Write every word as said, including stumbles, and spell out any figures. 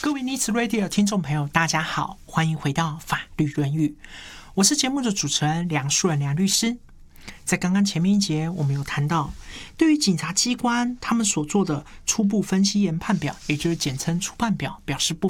各位尼茨 Radio 听众朋友，大家好，欢迎回到法律论语，我是节目的主持人梁淑仁梁律师。在刚刚前面一节，我们有谈到，对于警察机关他们所做的初步分析研判表，也就是简称初判表，表示不